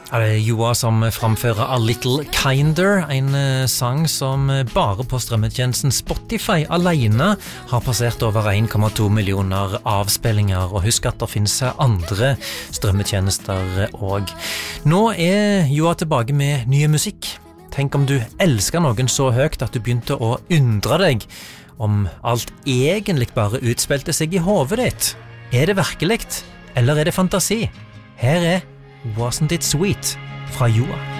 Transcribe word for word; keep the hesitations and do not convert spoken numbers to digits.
Ja, det er Joa som framfører A Little Kinder, en sang som bare på strømmetjenesten Spotify alene har passert over en komma to millioner avspillinger, og husk at det finnes andre strømmetjenester også. Nå er Joa tilbake med nye musikk. Tenk om du elsker noen så høyt at du begynte å undre deg om alt egentlig bare utspilte seg i hodet ditt. Er det virkelig, eller er det fantasi? Her er Wasn't It Sweet fra Joa.